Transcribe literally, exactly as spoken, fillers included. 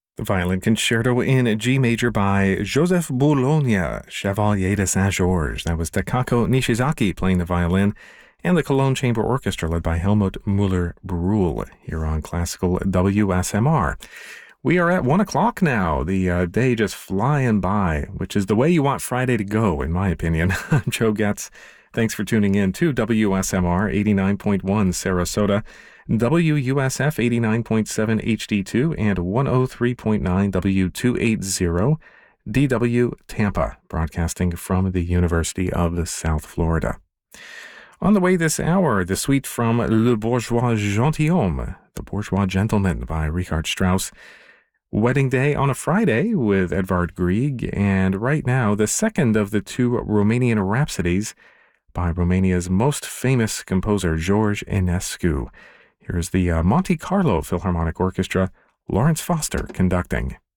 The Violin Concerto in G major by Joseph Boulogne, Chevalier de Saint-Georges. That was Takako Nishizaki playing the violin, and the Cologne Chamber Orchestra led by Helmut Müller-Brühl here on Classical W S M R. We are at one o'clock now, the uh, day just flying by, which is the way you want Friday to go, in my opinion. I'm Joe Getz. Thanks for tuning in to W S M R eighty-nine point one Sarasota, W U S F eighty-nine point seven H D two, and one oh three point nine W two eighty D W Tampa, broadcasting from the University of South Florida. On the way this hour, the suite from Le Bourgeois Gentilhomme, The Bourgeois Gentleman by Richard Strauss. Wedding Day on a Friday with Edvard Grieg, and right now, the second of the two Romanian Rhapsodies by Romania's most famous composer, George Enescu. Here's the uh, Monte Carlo Philharmonic Orchestra, Lawrence Foster conducting.